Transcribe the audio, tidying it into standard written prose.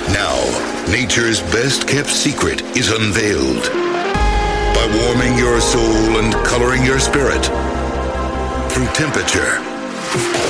Now, nature's best-kept secret is unveiled. By warming your soul and coloring your spirit through temperature.